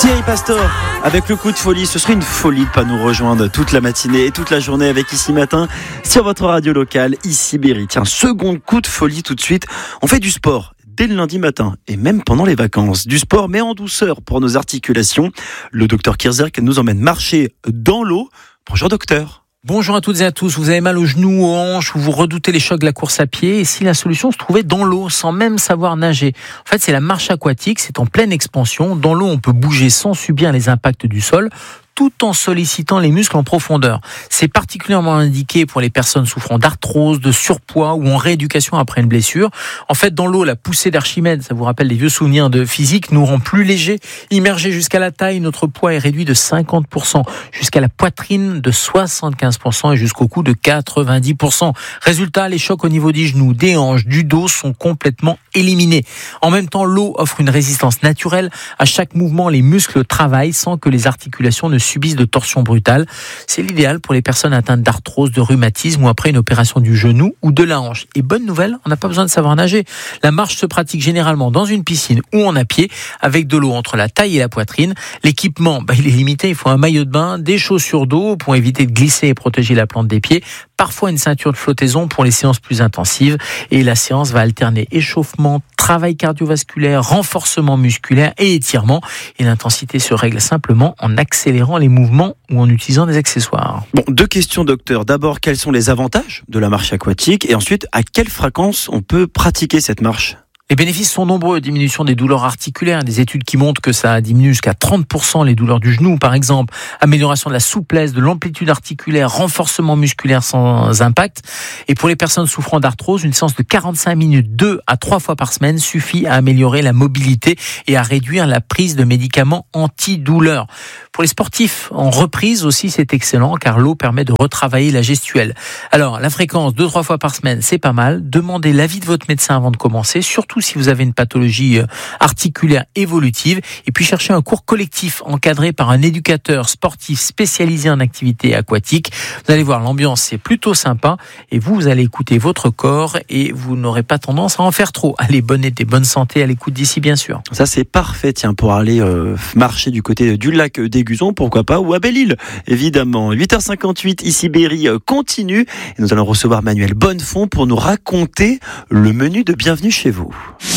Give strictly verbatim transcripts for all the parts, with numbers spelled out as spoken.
Thierry Pastor, avec le coup de folie, ce serait une folie de ne pas nous rejoindre toute la matinée et toute la journée avec Ici Matin sur votre radio locale, Ici Berry. Tiens, second coup de folie tout de suite, on fait du sport dès le lundi matin et même pendant les vacances. Du sport mais en douceur pour nos articulations. Le docteur Kierzerk nous emmène marcher dans l'eau. Bonjour docteur. Bonjour à toutes et à tous. Vous avez mal aux genoux, aux hanches, ou vous redoutez les chocs de la course à pied, et si la solution se trouvait dans l'eau, sans même savoir nager. En fait, c'est la marche aquatique, c'est en pleine expansion. Dans l'eau, on peut bouger sans subir les impacts du sol, tout en sollicitant les muscles en profondeur. C'est particulièrement indiqué pour les personnes souffrant d'arthrose, de surpoids ou en rééducation après une blessure. En fait, dans l'eau, la poussée d'Archimède, ça vous rappelle des vieux souvenirs de physique, nous rend plus légers. Immergé jusqu'à la taille, notre poids est réduit de cinquante pour cent, jusqu'à la poitrine de soixante-quinze pour cent et jusqu'au cou de quatre-vingt-dix pour cent. Résultat, les chocs au niveau des genoux, des hanches, du dos sont complètement éliminés. En même temps, l'eau offre une résistance naturelle. À chaque mouvement, les muscles travaillent sans que les articulations ne subissent de torsions brutales. C'est l'idéal pour les personnes atteintes d'arthrose, de rhumatisme ou après une opération du genou ou de la hanche. Et bonne nouvelle, on n'a pas besoin de savoir nager. La marche se pratique généralement dans une piscine ou en à pied avec de l'eau entre la taille et la poitrine. L'équipement, bah, il est limité. Il faut un maillot de bain, des chaussures d'eau pour éviter de glisser et protéger la plante des pieds. Parfois une ceinture de flottaison pour les séances plus intensives. Et la séance va alterner échauffement, travail cardiovasculaire, renforcement musculaire et étirement. Et l'intensité se règle simplement en accélérant les mouvements ou en utilisant des accessoires. Bon, deux questions docteur. D'abord, quels sont les avantages de la marche aquatique? Et ensuite, à quelle fréquence on peut pratiquer cette marche? Les bénéfices sont nombreux. Diminution des douleurs articulaires, des études qui montrent que ça diminue jusqu'à trente pour cent les douleurs du genou, par exemple. Amélioration de la souplesse, de l'amplitude articulaire, renforcement musculaire sans impact. Et pour les personnes souffrant d'arthrose, une séance de quarante-cinq minutes, deux à trois fois par semaine, suffit à améliorer la mobilité et à réduire la prise de médicaments antidouleurs. Pour les sportifs en reprise aussi, c'est excellent car l'eau permet de retravailler la gestuelle. Alors, la fréquence, deux à trois fois par semaine, c'est pas mal. Demandez l'avis de votre médecin avant de commencer, surtout si vous avez une pathologie articulaire évolutive, et puis cherchez un cours collectif encadré par un éducateur sportif spécialisé en activité aquatique. Vous allez voir, l'ambiance c'est plutôt sympa et vous, vous allez écouter votre corps et vous n'aurez pas tendance à en faire trop. Allez, bonne été, bonne santé à l'écoute d'ici bien sûr. Ça c'est parfait, tiens, pour aller euh, marcher du côté du lac d'Aiguzon, pourquoi pas, ou à Belle-Île, évidemment. huit heures cinquante-huit, ici Berry continue et nous allons recevoir Manuel Bonnefond pour nous raconter le menu de Bienvenue chez vous.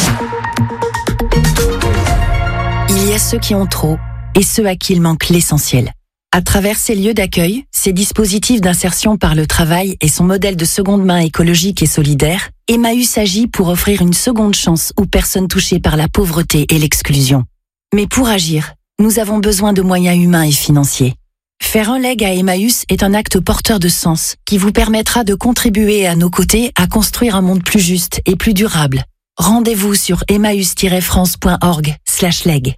Il y a ceux qui ont trop et ceux à qui il manque l'essentiel. À travers ces lieux d'accueil, ces dispositifs d'insertion par le travail et son modèle de seconde main écologique et solidaire, Emmaüs agit pour offrir une seconde chance aux personnes touchées par la pauvreté et l'exclusion. Mais pour agir, nous avons besoin de moyens humains et financiers. Faire un leg à Emmaüs est un acte porteur de sens qui vous permettra de contribuer à nos côtés à construire un monde plus juste et plus durable. Rendez-vous sur emmaüs tiret france point org slash leg.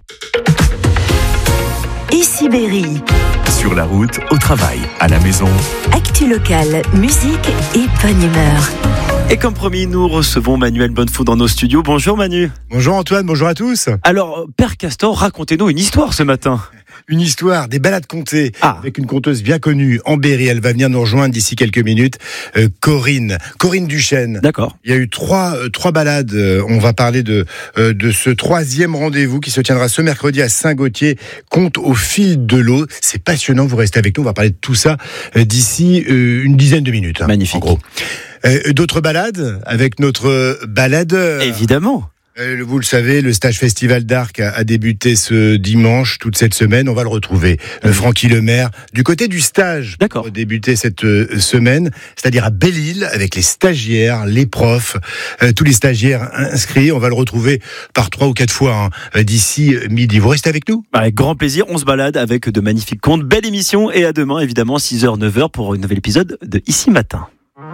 Ici Berry. Sur la route, au travail, à la maison. Actu locale, musique et bonne humeur. Et comme promis, nous recevons Manuel Bonnefond dans nos studios. Bonjour Manu. Bonjour Antoine, bonjour à tous. Alors, Père Castor, racontez-nous une histoire ce matin. Une histoire, des balades contées, ah. avec une conteuse bien connue en Berry. Elle va venir nous rejoindre d'ici quelques minutes. Euh, Corinne, Corinne Duchesne. D'accord. Il y a eu trois, euh, trois balades. Euh, on va parler de, euh, de ce troisième rendez-vous qui se tiendra ce mercredi à Saint-Gauthier. Conte au fil de l'eau. C'est passionnant, vous restez avec nous. On va parler de tout ça euh, d'ici euh, une dizaine de minutes. Hein, magnifique. En gros. Euh, d'autres balades avec notre baladeur. Évidemment. Euh, vous le savez, le stage Festival d'Arc a, a débuté ce dimanche, toute cette semaine. On va le retrouver. Euh, mmh. Francky Lemaire, du côté du stage, D'accord. a débuté cette euh, semaine, c'est-à-dire à Belle-Île, avec les stagiaires, les profs, euh, tous les stagiaires inscrits. On va le retrouver par trois ou quatre fois hein, d'ici midi. Vous restez avec nous ? Avec grand plaisir, on se balade avec de magnifiques contes. Belle émission et à demain, évidemment, six heures neuf heures pour un nouvel épisode de Ici Matin.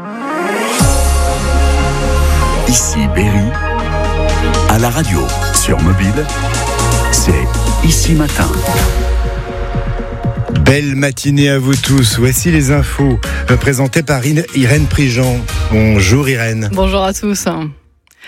Ici Berry. À la radio, sur mobile, c'est Ici Matin. Belle matinée à vous tous. Voici les infos présentées par Irène Prigent. Bonjour Irène. Bonjour à tous.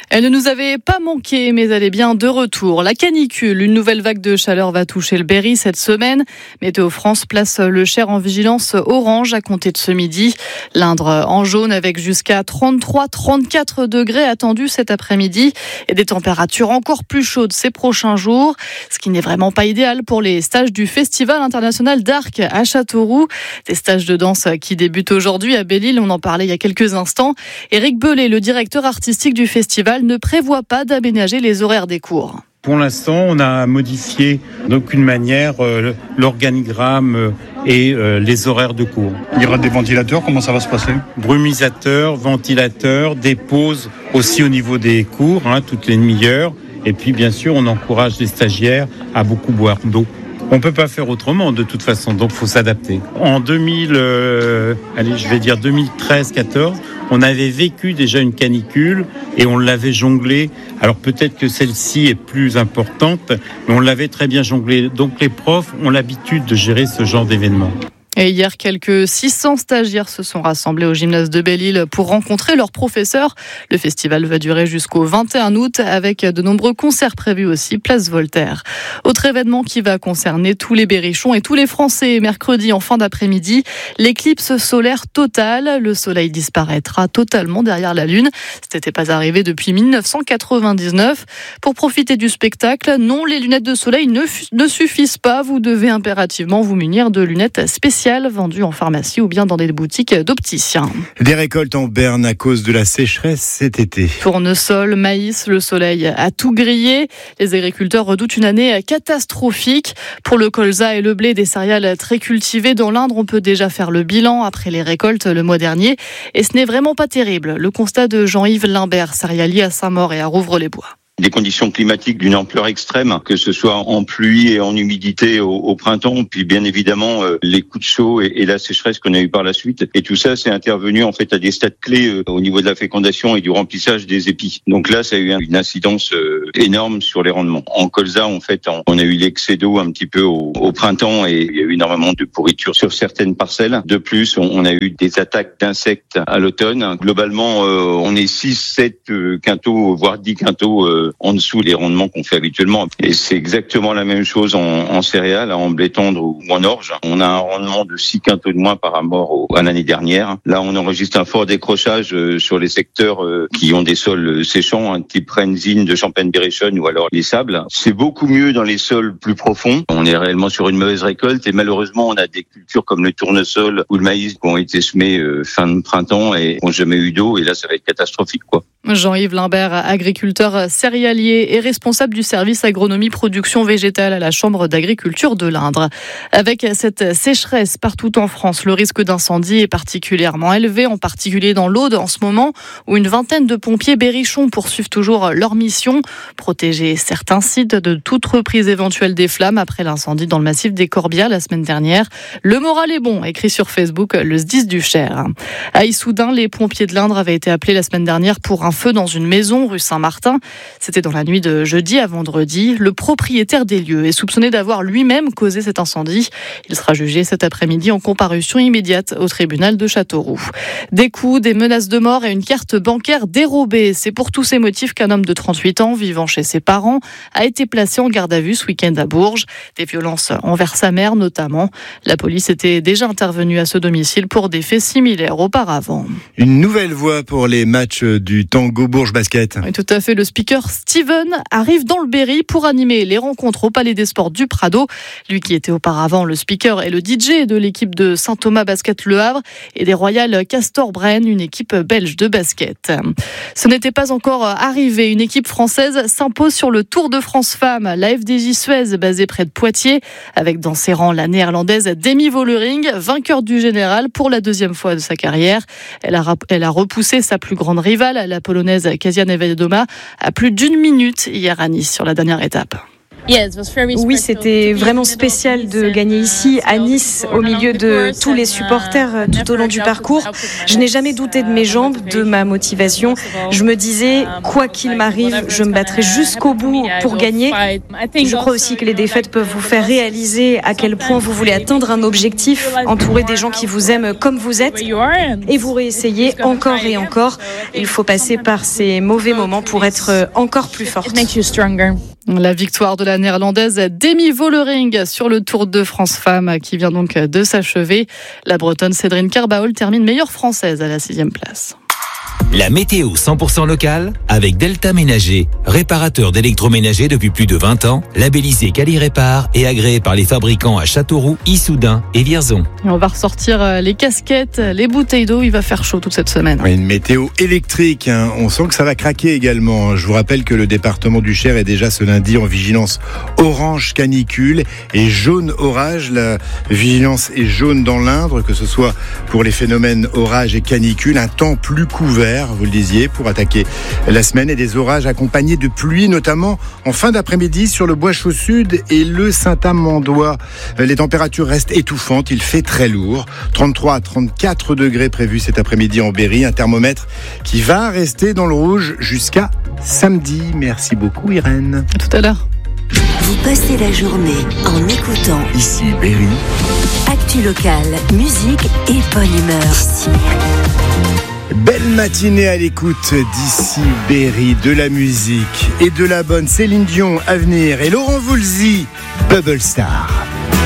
Elle ne nous avait pas manqué, mais elle est bien de retour. La canicule, une nouvelle vague de chaleur va toucher le Berry cette semaine. Météo France place le Cher en vigilance orange à compter de ce midi. L'Indre en jaune avec jusqu'à trente-trois à trente-quatre degrés attendus cet après-midi et des températures encore plus chaudes ces prochains jours. Ce qui n'est vraiment pas idéal pour les stages du Festival international d'Arc à Châteauroux. Des stages de danse qui débutent aujourd'hui à Belle-Île. On en parlait il y a quelques instants. Éric Bellet, le directeur artistique du festival, ne prévoit pas d'aménager les horaires des cours. Pour l'instant, on a modifié d'aucune manière euh, l'organigramme euh, et euh, les horaires de cours. Il y aura des ventilateurs, comment ça va se passer ? Brumisateurs, ventilateurs, des pauses aussi au niveau des cours, hein, toutes les demi-heures. Et puis, bien sûr, on encourage les stagiaires à beaucoup boire d'eau. On peut pas faire autrement de toute façon, donc faut s'adapter. En deux mille, euh, allez, je vais dire deux mille treize quatorze, on avait vécu déjà une canicule et on l'avait jonglée. Alors peut-être que celle-ci est plus importante, mais on l'avait très bien jonglée. Donc les profs ont l'habitude de gérer ce genre d'événement. Et hier, quelques six cents stagiaires se sont rassemblés au gymnase de Belle-Île pour rencontrer leurs professeurs. Le festival va durer jusqu'au vingt et un août avec de nombreux concerts prévus aussi, place Voltaire. Autre événement qui va concerner tous les berrichons et tous les Français mercredi en fin d'après-midi, l'éclipse solaire totale. Le soleil disparaîtra totalement derrière la lune. Ce n'était pas arrivé depuis dix-neuf cent quatre-vingt-dix-neuf. Pour profiter du spectacle, non, les lunettes de soleil ne, ne suffisent pas. Vous devez impérativement vous munir de lunettes spéciales vendues en pharmacie ou bien dans des boutiques d'opticiens. Des récoltes en berne à cause de la sécheresse cet été. Tournesol, maïs, le soleil a tout grillé. Les agriculteurs redoutent une année catastrophique. Pour le colza et le blé, des céréales très cultivées dans l'Indre, on peut déjà faire le bilan après les récoltes le mois dernier. Et ce n'est vraiment pas terrible. Le constat de Jean-Yves Limbert, céréalier à Saint-Maur et à Rouvres-les-Bois. Des conditions climatiques d'une ampleur extrême, que ce soit en pluie et en humidité au, au printemps, puis bien évidemment euh, les coups de chaud et, et la sécheresse qu'on a eu par la suite. Et tout ça, c'est intervenu en fait à des stades clés euh, au niveau de la fécondation et du remplissage des épis. Donc là, ça a eu une incidence euh, énorme sur les rendements. En colza, en fait, on a eu l'excès d'eau un petit peu au, au printemps et il y a eu énormément de pourriture sur certaines parcelles. De plus, on, on a eu des attaques d'insectes à l'automne. Globalement, euh, on est six, sept euh, quintaux, voire dix quintaux euh, en dessous des rendements qu'on fait habituellement. Et c'est exactement la même chose en, en céréales, en blé tendre ou en orge. On a un rendement de six quintaux de moins par rapport au, à l'année dernière. Là, on enregistre un fort décrochage euh, sur les secteurs euh, qui ont des sols séchants, un type Renzine de Champagne-Berrichonne ou alors les sables. C'est beaucoup mieux dans les sols plus profonds. On est réellement sur une mauvaise récolte et malheureusement, on a des cultures comme le tournesol ou le maïs qui ont été semés euh, fin de printemps et n'ont jamais eu d'eau. Et là, ça va être catastrophique, quoi. Jean-Yves Limbert, agriculteur céréalier et responsable du service agronomie production végétale à la Chambre d'agriculture de l'Indre. Avec cette sécheresse partout en France, le risque d'incendie est particulièrement élevé, en particulier dans l'Aude en ce moment, où une vingtaine de pompiers berrichons poursuivent toujours leur mission, protéger certains sites de toute reprise éventuelle des flammes après l'incendie dans le massif des Corbières la semaine dernière. Le moral est bon, écrit sur Facebook le S D I S du Cher. À Issoudun, les pompiers de l'Indre avaient été appelés la semaine dernière pour un feu dans une maison rue Saint-Martin. C'était dans la nuit de jeudi à vendredi. Le propriétaire des lieux est soupçonné d'avoir lui-même causé cet incendie. Il sera jugé cet après-midi en comparution immédiate au tribunal de Châteauroux. Des coups, des menaces de mort et une carte bancaire dérobée. C'est pour tous ces motifs qu'un homme de trente-huit ans, vivant chez ses parents, a été placé en garde à vue ce week-end à Bourges. Des violences envers sa mère notamment. La police était déjà intervenue à ce domicile pour des faits similaires auparavant. Une nouvelle voie pour les matchs du Tango Bourges Basket. Oui, tout à fait. Le speaker Steven arrive dans le Berry pour animer les rencontres au Palais des Sports du Prado. Lui qui était auparavant le speaker et le D J de l'équipe de Saint-Thomas Basket Le Havre et des Royal Castor Brenne, une équipe belge de basket. Ce n'était pas encore arrivé. Une équipe française s'impose sur le Tour de France Femmes. La F D J Suez, basée près de Poitiers, avec dans ses rangs la néerlandaise Demi Vollering, vainqueur du général pour la deuxième fois de sa carrière. Elle a, elle a repoussé sa plus grande rivale, la polonaise Kasia Niewiadoma, à plus d'une minute hier à Nice sur la dernière étape. Oui, c'était vraiment spécial de gagner ici, à Nice, au milieu de tous les supporters tout au long du parcours. Je n'ai jamais douté de mes jambes, de ma motivation. Je me disais, quoi qu'il m'arrive, je me battrai jusqu'au bout pour gagner. Je crois aussi que les défaites peuvent vous faire réaliser à quel point vous voulez atteindre un objectif, entourer des gens qui vous aiment comme vous êtes, et vous réessayez encore et encore. Il faut passer par ces mauvais moments pour être encore plus forte. La victoire de la néerlandaise Demi Vollering sur le Tour de France Femmes qui vient donc de s'achever. La bretonne Cédrine Carbaol termine meilleure française à la sixième place. La météo cent pour cent locale avec Delta Ménager, réparateur d'électroménager depuis plus de vingt ans, labellisé Quali-Répar et agréé par les fabricants à Châteauroux, Issoudun et Vierzon. Et on va ressortir les casquettes, les bouteilles d'eau, il va faire chaud toute cette semaine. Oui, une météo électrique, hein. On sent que ça va craquer également. Je vous rappelle que le département du Cher est déjà ce lundi en vigilance orange canicule et jaune orage. La vigilance est jaune dans l'Indre, que ce soit pour les phénomènes orage et canicule, un temps plus couvert, vous le disiez, pour attaquer la semaine, et des orages accompagnés de pluie, notamment en fin d'après-midi sur le Bois-Chaud Sud et le Saint-Amandois. Les températures restent étouffantes, il fait très lourd. trente-trois à trente-quatre degrés prévus cet après-midi en Berry, un thermomètre qui va rester dans le rouge jusqu'à samedi. Merci beaucoup Irène. À tout à l'heure. Vous passez la journée en écoutant Ici Berry. Actu locale, musique et bonne humeur. Ici. Belle matinée à l'écoute d'Ici Berry, de la musique et de la bonne. Céline Dion à venir et Laurent Voulzy, Bubble Star.